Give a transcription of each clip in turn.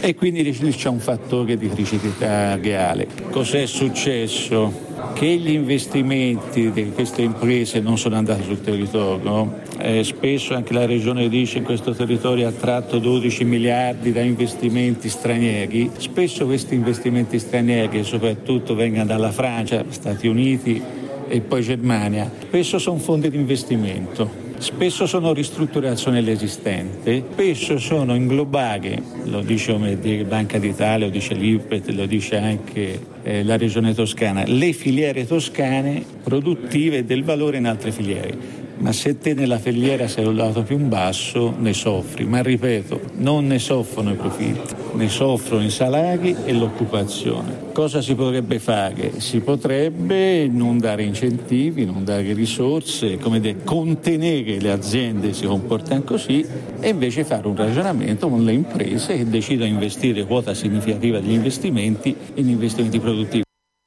e quindi c'è un fattore di criticità reale. Cos'è successo? Che gli investimenti di queste imprese non sono andati sul territorio. Spesso anche la regione dice che questo territorio ha tratto 12 miliardi da investimenti stranieri. Spesso questi investimenti stranieri soprattutto vengono dalla Francia, Stati Uniti e poi Germania. Spesso sono fondi di investimento. Spesso sono ristrutturazione dell'esistente, spesso sono inglobare, lo dice Banca d'Italia, lo dice l'IRPET, lo dice anche la Regione Toscana, le filiere toscane produttive del valore in altre filiere. Ma se te nella filiera sei un lato più basso ne soffri, ma ripeto, non ne soffrono i profitti, ne soffrono i salari e l'occupazione. Cosa si potrebbe fare? Si potrebbe non dare incentivi, non dare risorse, contenere le aziende si comportano così e invece fare un ragionamento con le imprese che decidono di investire quota significativa degli investimenti in investimenti produttivi.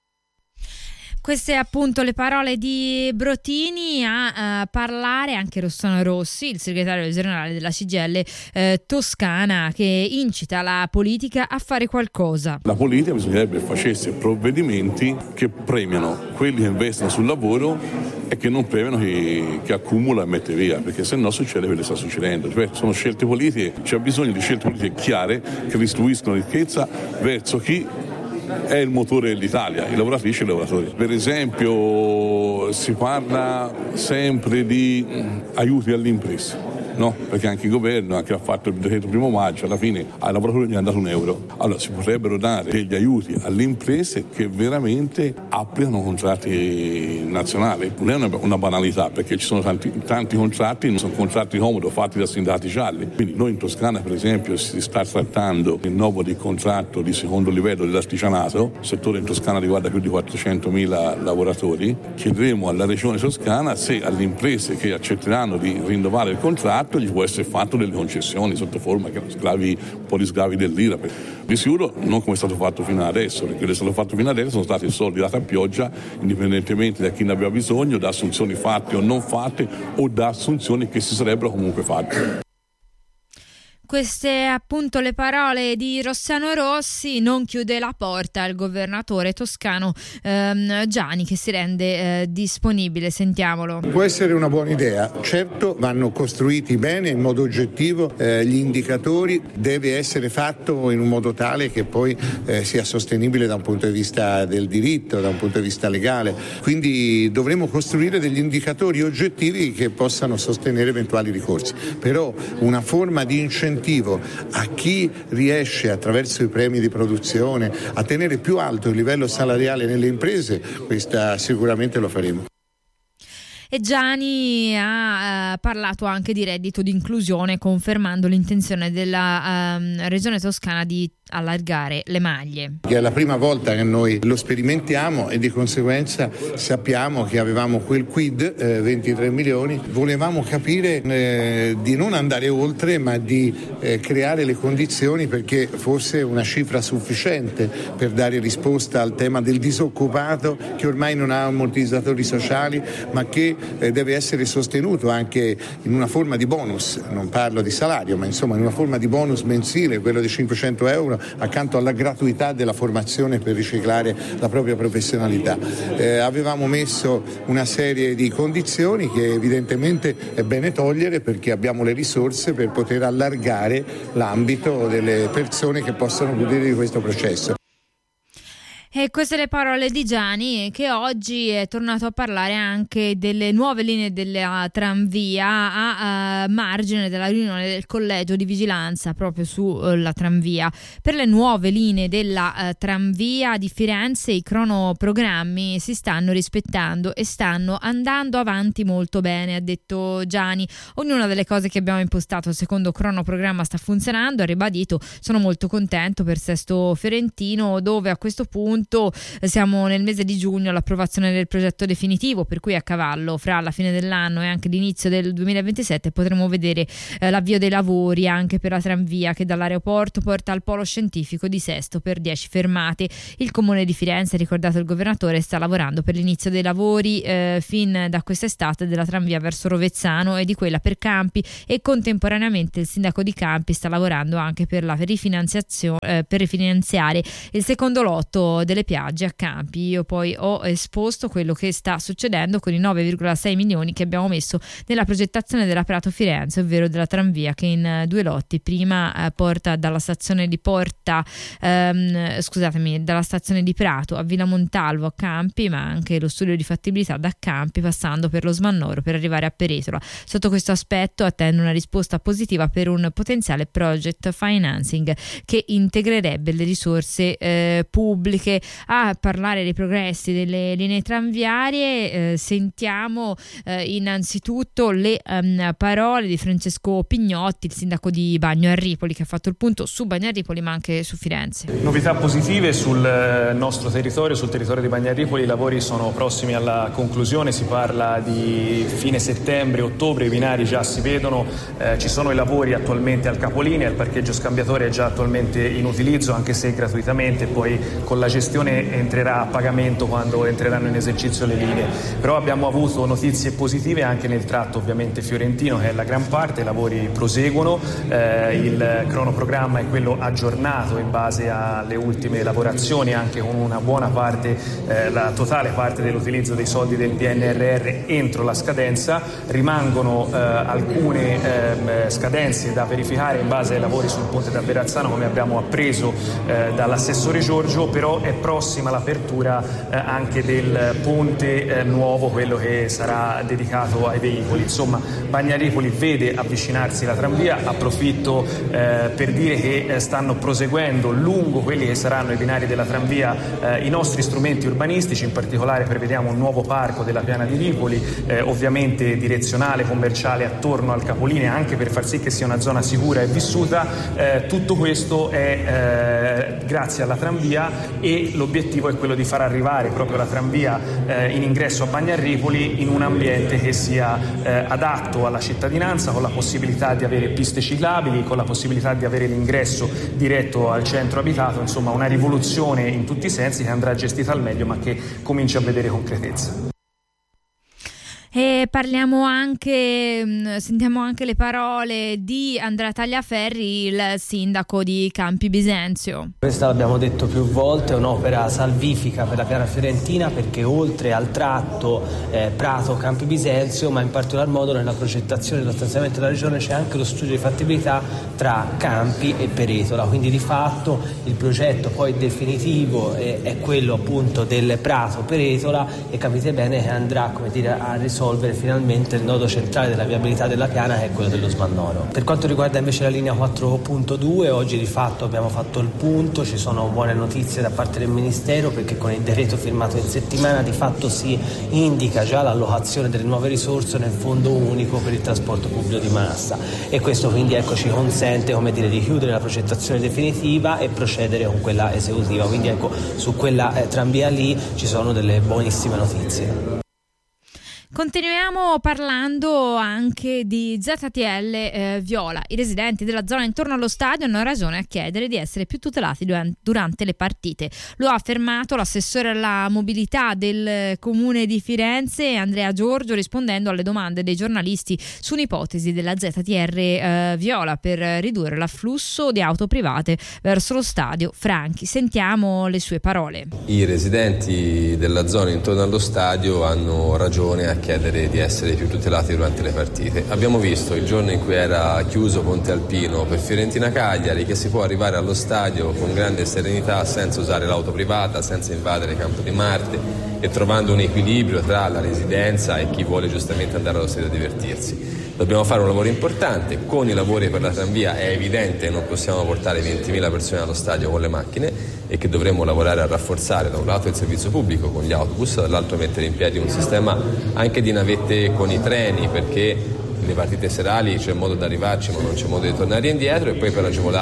Queste appunto le parole di Brotini. A parlare anche Rossano Rossi, il segretario generale della CGIL Toscana, che incita la politica a fare qualcosa. La politica bisognerebbe facesse provvedimenti che premiano quelli che investono sul lavoro e che non premiano chi accumula e mette via, perché se no succede quello che sta succedendo. Cioè, sono scelte politiche, c'è bisogno di scelte politiche chiare che distribuiscono ricchezza verso chi è il motore dell'Italia, i lavoratrici e i lavoratori. Per esempio si parla sempre di aiuti alle imprese, no? Perché anche il governo, anche ha fatto il decreto 1 maggio, alla fine ai lavoratori gli è andato €1. Allora si potrebbero dare degli aiuti alle imprese che veramente applicano contratti nazionali. Non è una banalità, perché ci sono tanti contratti, non sono contratti comodi fatti da sindacati gialli. Quindi noi in Toscana, per esempio, si sta trattando il rinnovo di contratto di secondo livello dell'artigianato. Il settore in Toscana riguarda più di 400.000 lavoratori. Chiederemo alla regione toscana se alle imprese che accetteranno di rinnovare il contratto gli può essere fatto delle concessioni sotto forma che un po' di sgravi dell'IRAP. Di sicuro non come è stato fatto fino adesso, perché quello che è stato fatto fino adesso sono stati soldi dati a pioggia, indipendentemente da chi ne aveva bisogno, da assunzioni fatte o non fatte o da assunzioni che si sarebbero comunque fatte. Queste appunto le parole di Rossano Rossi. Non chiude la porta al governatore toscano Giani, che si rende disponibile. Sentiamolo. Può essere una buona idea, certo vanno costruiti bene in modo oggettivo gli indicatori, deve essere fatto in un modo tale che poi sia sostenibile da un punto di vista del diritto, da un punto di vista legale, quindi dovremo costruire degli indicatori oggettivi che possano sostenere eventuali ricorsi, però una forma di incentivo a chi riesce attraverso i premi di produzione a tenere più alto il livello salariale nelle imprese, questa sicuramente lo faremo. E Giani ha parlato anche di reddito di inclusione, confermando l'intenzione della regione toscana di allargare le maglie. È la prima volta che noi lo sperimentiamo e di conseguenza sappiamo che avevamo quel quid, 23 milioni, volevamo capire di non andare oltre ma di creare le condizioni perché fosse una cifra sufficiente per dare risposta al tema del disoccupato che ormai non ha ammortizzatori sociali ma che deve essere sostenuto anche in una forma di bonus, non parlo di salario ma insomma in una forma di bonus mensile, quello di 500 euro accanto alla gratuità della formazione per riciclare la propria professionalità. Avevamo messo una serie di condizioni che evidentemente è bene togliere perché abbiamo le risorse per poter allargare l'ambito delle persone che possono godere di questo processo. E queste le parole di Giani, che oggi è tornato a parlare anche delle nuove linee della tramvia a margine della riunione del collegio di vigilanza proprio sulla tramvia. Per le nuove linee della tramvia di Firenze i cronoprogrammi si stanno rispettando e stanno andando avanti molto bene, ha detto Giani. Ognuna delle cose che abbiamo impostato secondo cronoprogramma sta funzionando, ha ribadito. Sono molto contento per Sesto Fiorentino, dove a questo punto punto siamo nel mese di giugno, l'approvazione del progetto definitivo, per cui a cavallo fra la fine dell'anno e anche l'inizio del 2027 potremo vedere l'avvio dei lavori anche per la tranvia che dall'aeroporto porta al polo scientifico di Sesto per 10 fermate. Il Comune di Firenze, ricordato il governatore, sta lavorando per l'inizio dei lavori fin da quest'estate della tranvia verso Rovezzano e di quella per Campi, e contemporaneamente il sindaco di Campi sta lavorando anche per rifinanziare il secondo lotto delle Piagge a Campi. Io poi ho esposto quello che sta succedendo con i 9,6 milioni che abbiamo messo nella progettazione della Prato Firenze, ovvero della tranvia che in 2 lotti prima porta dalla stazione di dalla stazione di Prato a Villa Montalvo a Campi, ma anche lo studio di fattibilità da Campi passando per lo Smannoro per arrivare a Peretola. Sotto questo aspetto attendo una risposta positiva per un potenziale project financing che integrerebbe le risorse pubbliche. A parlare dei progressi delle linee tranviarie sentiamo innanzitutto le parole di Francesco Pignotti, il sindaco di Bagno a Ripoli, che ha fatto il punto su Bagno a Ripoli ma anche su Firenze. Novità positive sul nostro territorio, sul territorio di Bagno a Ripoli. I lavori sono prossimi alla conclusione, si parla di fine settembre, ottobre, i binari già si vedono, ci sono i lavori attualmente al capolinea, il parcheggio scambiatore è già attualmente in utilizzo anche se gratuitamente, poi con la gestione entrerà a pagamento quando entreranno in esercizio le linee. Però abbiamo avuto notizie positive anche nel tratto ovviamente fiorentino, che è la gran parte, i lavori proseguono, il cronoprogramma è quello aggiornato in base alle ultime lavorazioni, anche con una buona parte, la totale parte dell'utilizzo dei soldi del PNRR entro la scadenza. Rimangono alcune scadenze da verificare in base ai lavori sul ponte da Verrazzano, come abbiamo appreso dall'assessore Giorgio, però è prossima l'apertura anche del ponte nuovo, quello che sarà dedicato ai veicoli. Insomma, Bagno a Ripoli vede avvicinarsi la tranvia. Approfitto per dire che stanno proseguendo lungo quelli che saranno i binari della tranvia i nostri strumenti urbanistici, in particolare prevediamo un nuovo parco della Piana di Ripoli, ovviamente direzionale, commerciale attorno al capolinea, anche per far sì che sia una zona sicura e vissuta. Tutto questo è grazie alla tranvia, e l'obiettivo è quello di far arrivare proprio la tranvia in ingresso a Bagno a Ripoli in un ambiente che sia adatto alla cittadinanza, con la possibilità di avere piste ciclabili, con la possibilità di avere l'ingresso diretto al centro abitato. Insomma, una rivoluzione in tutti i sensi che andrà gestita al meglio, ma che comincia a vedere concretezza. E parliamo anche, sentiamo anche le parole di Andrea Tagliaferri, il sindaco di Campi Bisenzio. Questa l'abbiamo detto più volte, è un'opera salvifica per la piana fiorentina, perché oltre al tratto Prato-Campi Bisenzio, ma in particolar modo nella progettazione dello stanziamento della regione c'è anche lo studio di fattibilità tra Campi e Peretola, quindi di fatto il progetto poi definitivo è quello appunto del Prato-Peretola, e capite bene che andrà, come dire, a risolvere finalmente il nodo centrale della viabilità della piana, che è quello dello Smannoro. Per quanto riguarda invece la linea 4.2, oggi di fatto abbiamo fatto il punto, ci sono buone notizie da parte del Ministero, perché con il decreto firmato in settimana di fatto si indica già l'allocazione delle nuove risorse nel fondo unico per il trasporto pubblico di massa, e questo quindi ci consente, come dire, di chiudere la progettazione definitiva e procedere con quella esecutiva. Quindi su quella tranvia lì ci sono delle buonissime notizie. Continuiamo parlando anche di ZTL Viola. I residenti della zona intorno allo stadio hanno ragione a chiedere di essere più tutelati durante le partite. Lo ha affermato l'assessore alla mobilità del Comune di Firenze, Andrea Giorgio, rispondendo alle domande dei giornalisti su un'ipotesi della ZTR Viola per ridurre l'afflusso di auto private verso lo stadio Franchi. Sentiamo le sue parole. I residenti della zona intorno allo stadio hanno ragione a chiedere di essere più tutelati durante le partite. Abbiamo visto il giorno in cui era chiuso Ponte Alpino per Fiorentina-Cagliari che si può arrivare allo stadio con grande serenità, senza usare l'auto privata, senza invadere Campo di Marte, e trovando un equilibrio tra la residenza e chi vuole giustamente andare allo stadio a divertirsi. Dobbiamo fare un lavoro importante. Con i lavori per la tranvia è evidente che non possiamo portare 20.000 persone allo stadio con le macchine, e che dovremo lavorare a rafforzare da un lato il servizio pubblico con gli autobus, dall'altro mettere in piedi un sistema anche di navette con i treni, perché le partite serali c'è modo di arrivarci ma non c'è modo di tornare indietro, e poi per agevolare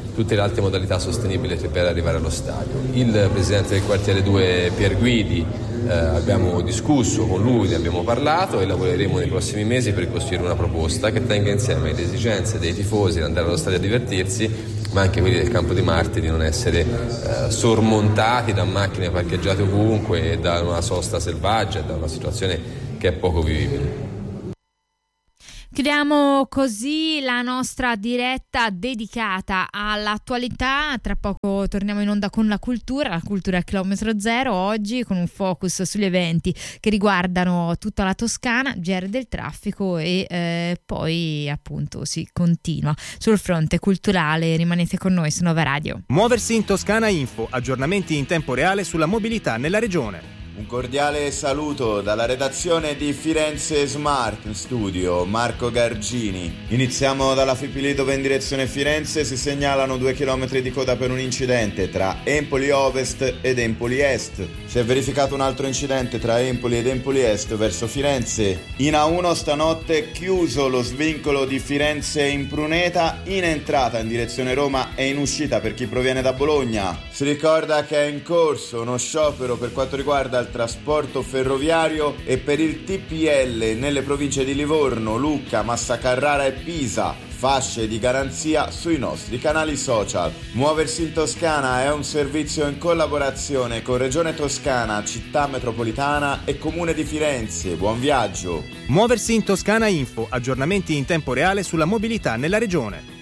tutte le altre modalità sostenibili per arrivare allo stadio. Il presidente del quartiere 2 Pier Guidi, abbiamo discusso con lui, ne abbiamo parlato e lavoreremo nei prossimi mesi per costruire una proposta che tenga insieme le esigenze dei tifosi di andare allo stadio a divertirsi, ma anche quelli del Campo di Marte di non essere sormontati da macchine parcheggiate ovunque e da una sosta selvaggia e da una situazione che è poco vivibile. Chiudiamo così la nostra diretta dedicata all'attualità. Tra poco torniamo in onda con la cultura a chilometro zero, oggi con un focus sugli eventi che riguardano tutta la Toscana, GR del traffico e poi appunto si continua sul fronte culturale. Rimanete con noi su Nova Radio. Muoversi in Toscana Info, aggiornamenti in tempo reale sulla mobilità nella regione. Un cordiale saluto dalla redazione di Firenze Smart Studio, Marco Gargini. Iniziamo dalla Fipili dove in direzione Firenze si segnalano 2 chilometri di coda per un incidente tra Empoli Ovest ed Empoli Est. Si è verificato un altro incidente tra Empoli ed Empoli Est verso Firenze. In A1 stanotte chiuso lo svincolo di Firenze in Pruneta in entrata in direzione Roma e in uscita per chi proviene da Bologna. Si ricorda che è in corso uno sciopero per quanto riguarda il trasporto ferroviario e per il TPL nelle province di Livorno, Lucca, Massa Carrara e Pisa. Fasce di garanzia sui nostri canali social. Muoversi in Toscana è un servizio in collaborazione con Regione Toscana, Città Metropolitana e Comune di Firenze. Buon viaggio. Muoversi in Toscana Info, aggiornamenti in tempo reale sulla mobilità nella regione.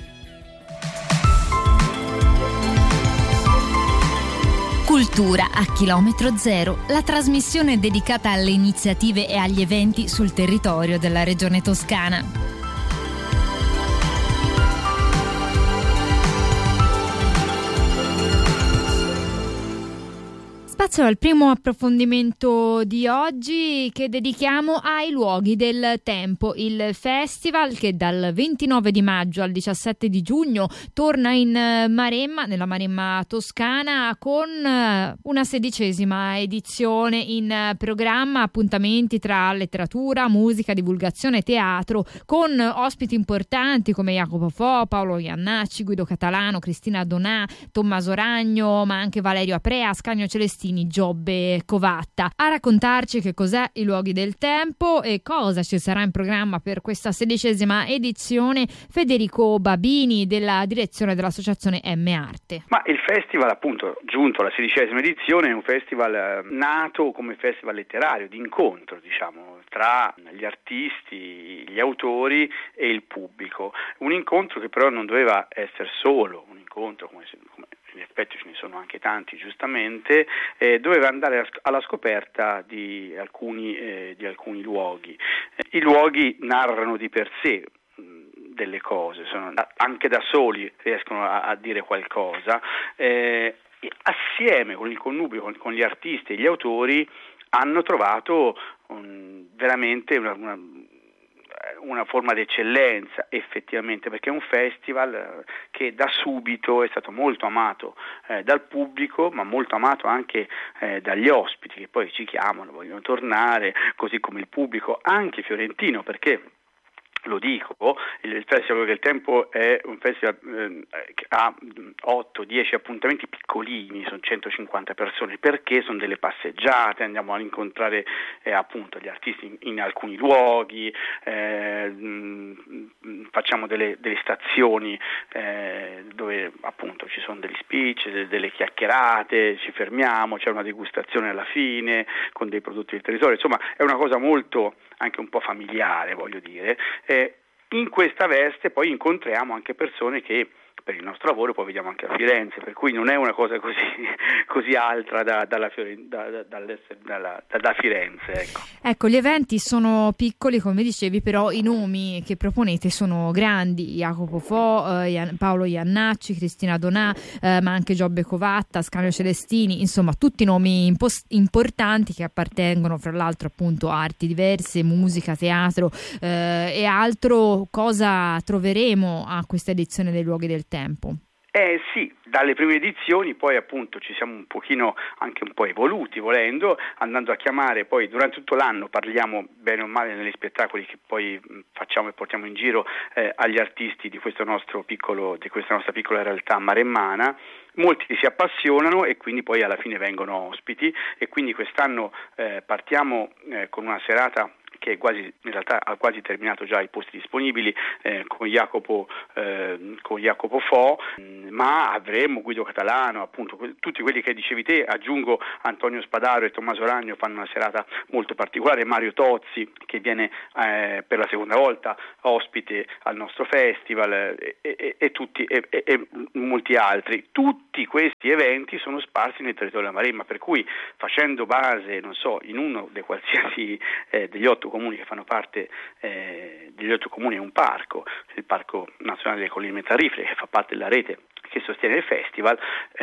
Cultura a chilometro zero, la trasmissione dedicata alle iniziative e agli eventi sul territorio della regione toscana. Spazio al primo approfondimento di oggi che dedichiamo ai luoghi del tempo, il festival che dal 29 di maggio al 17 di giugno torna in Maremma, nella Maremma toscana, con una 16ª edizione in programma, appuntamenti tra letteratura, musica, divulgazione, teatro, con ospiti importanti come Jacopo Fo, Paolo Iannacci, Guido Catalano, Cristina Donà, Tommaso Ragno, ma anche Valerio Aprea, Ascanio Celestini, Giobbe Covatta. A raccontarci che cos'è i luoghi del tempo e cosa ci sarà in programma per questa 16ª edizione, Federico Babini della direzione dell'associazione M Arte. Ma il festival, appunto, giunto alla 16ª edizione, è un festival nato come festival letterario, di incontro, diciamo, tra gli artisti, gli autori e il pubblico. Un incontro che però non doveva essere solo un incontro, come in effetti ce ne sono anche tanti giustamente, doveva andare alla scoperta di alcuni luoghi. I luoghi narrano di per sé delle cose, anche da soli riescono a dire qualcosa, assieme con il connubio con gli artisti e gli autori hanno trovato veramente una forma di eccellenza effettivamente, perché è un festival che da subito è stato molto amato dal pubblico, ma molto amato anche dagli ospiti che poi ci chiamano, vogliono tornare, così come il pubblico anche fiorentino, perché lo dico, il Festival del Tempo è un festival che ha 8-10 appuntamenti piccolini, sono 150 persone, perché sono delle passeggiate, andiamo a incontrare appunto gli artisti in alcuni luoghi, facciamo delle stazioni dove appunto ci sono degli speech, delle chiacchierate, ci fermiamo, c'è una degustazione alla fine con dei prodotti del territorio, insomma è una cosa molto anche un po' familiare, voglio dire. In questa veste poi incontriamo anche persone che per il nostro lavoro poi vediamo anche a Firenze, per cui non è una cosa così altra da Firenze. Ecco, gli eventi sono piccoli, come dicevi, però i nomi che proponete sono grandi: Jacopo Fo, Paolo Iannacci, Cristina Donà, ma anche Giobbe Covatta, Ascanio Celestini, insomma tutti nomi importanti che appartengono fra l'altro appunto a arti diverse, musica, teatro e altro. Cosa troveremo a questa edizione dei luoghi del tempo? Sì, Dalle prime edizioni poi appunto ci siamo un pochino anche un po' evoluti volendo, andando a chiamare poi durante tutto l'anno, parliamo bene o male negli spettacoli che poi facciamo e portiamo in giro agli artisti di questa nostra piccola realtà maremmana. Molti si appassionano e quindi poi alla fine vengono ospiti, e quindi quest'anno partiamo con una serata che è quasi, in realtà ha quasi terminato già i posti disponibili, con Jacopo Fo, ma avremo Guido Catalano, appunto tutti quelli che dicevi te, aggiungo Antonio Spadaro e Tommaso Ragno fanno una serata molto particolare, Mario Tozzi che viene per la seconda volta ospite al nostro festival, e molti altri. Tutti questi eventi sono sparsi nel territorio della Maremma, per cui facendo base, non so, in uno dei qualsiasi degli 8 comuni che fanno parte degli 8 comuni è un parco, il Parco Nazionale delle Colline Metarifere, che fa parte della rete che sostiene il festival,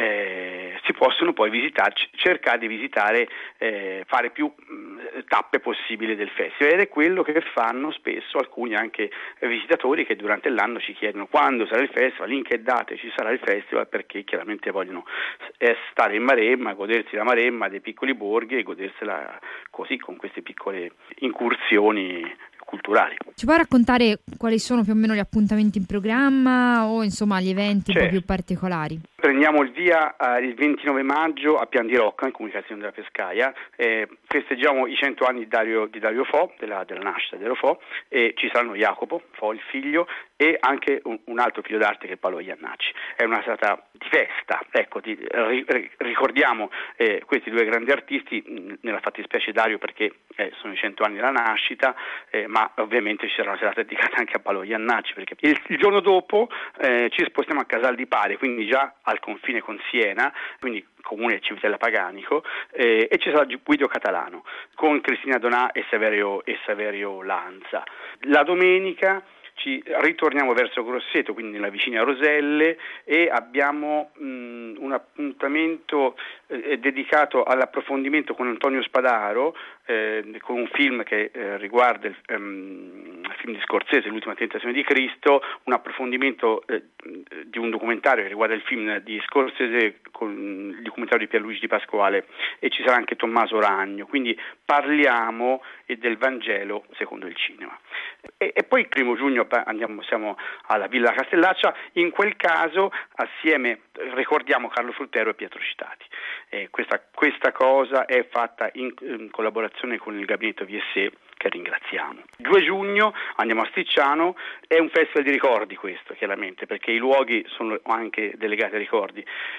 si possono poi cercare di visitare, fare più tappe possibili del festival, ed è quello che fanno spesso alcuni anche visitatori che durante l'anno ci chiedono quando sarà il festival, in che date ci sarà il festival, perché chiaramente vogliono stare in Maremma, godersi la Maremma dei piccoli borghi e godersela così con queste piccole incursioni culturali. Ci puoi raccontare quali sono più o meno gli appuntamenti in programma o insomma gli eventi un po' più particolari? Prendiamo il via il 29 maggio a Pian di Rocca, in Comunicazione della Pescaia, festeggiamo i 100 anni di Dario Fo, della nascita di Dario Fo, e ci saranno Jacopo Fo, il figlio, e anche un altro figlio d'arte che è Paolo Iannacci. È una serata di festa, ecco, ricordiamo questi due grandi artisti, nella fattispecie Dario perché sono i 100 anni della nascita, ma ovviamente ci sarà una serata dedicata anche a Paolo Iannacci, perché il giorno dopo ci spostiamo a Casal di Pare, quindi già al confine con Siena, quindi comune Civitella Paganico, e ci sarà Guido Catalano con Cristina Donà e Saverio Lanza. La domenica ci ritorniamo verso Grosseto, quindi nella vicina Roselle, e abbiamo un appuntamento dedicato all'approfondimento con Antonio Spadaro, con un film che riguarda il film di Scorsese, L'ultima tentazione di Cristo, un approfondimento di un documentario che riguarda il film di Scorsese con il documentario di Pierluigi Di Pasquale, e ci sarà anche Tommaso Ragno, quindi parliamo del Vangelo secondo il cinema. E poi il 1 giugno siamo alla Villa Castellaccia, in quel caso assieme ricordiamo Carlo Fruttero e Pietro Citati. Questa cosa è fatta in collaborazione con il gabinetto VSE, che ringraziamo. 2 giugno andiamo a Sticciano, è un festival di ricordi questo, chiaramente, perché i luoghi sono anche delegati ai ricordi.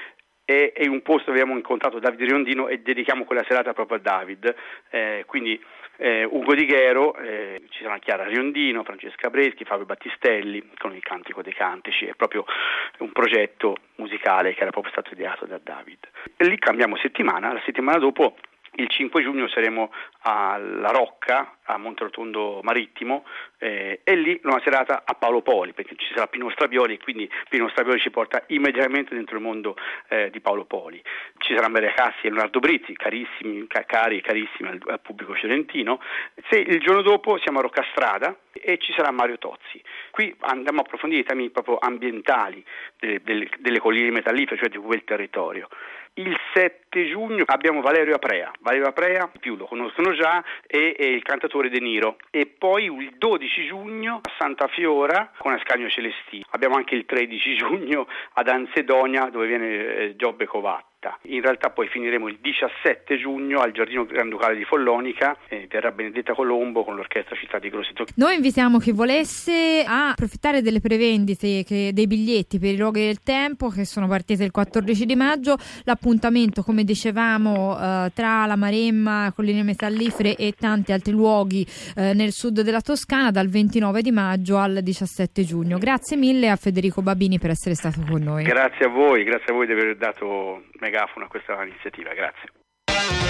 È un posto dove abbiamo incontrato Davide Riondino e dedichiamo quella serata proprio a David, quindi Ugo Di Ghero, ci saranno Chiara Riondino, Francesca Breschi, Fabio Battistelli con il Cantico dei Cantici. È proprio un progetto musicale che era proprio stato ideato da David. E lì cambiamo settimana, la settimana dopo, il 5 giugno, saremo alla Rocca, a Monterotondo Marittimo, e lì una serata a Paolo Poli, perché ci sarà Pino Strabioli, e quindi Pino Strabioli ci porta immediatamente dentro il mondo di Paolo Poli. Ci sarà Maria Cassi e Leonardo Brizzi, carissimi al pubblico fiorentino. Il giorno dopo siamo a Roccastrada e ci sarà Mario Tozzi. Qui andiamo a approfondire i temi proprio ambientali delle colline metallifere, cioè di quel territorio. Il 7 giugno abbiamo Valerio Aprea, più lo conoscono già, e il cantatore De Niro. E poi il 12 giugno a Santa Fiora con Ascanio Celestino. Abbiamo anche il 13 giugno ad Ansedonia, dove viene Giobbe Covatta. In realtà poi finiremo il 17 giugno al Giardino Granducale di Follonica, verrà Benedetta Colombo con l'Orchestra Città di Grosseto. Noi invitiamo chi volesse a approfittare delle prevendite dei biglietti per i luoghi del tempo, che sono partite il 14 di maggio. L'appuntamento, come dicevamo, tra la Maremma, Colline Metallifere e tanti altri luoghi nel sud della Toscana, dal 29 di maggio al 17 giugno. Grazie mille a Federico Babini per essere stato con noi. Grazie a voi di aver dato megafono a questa iniziativa, grazie.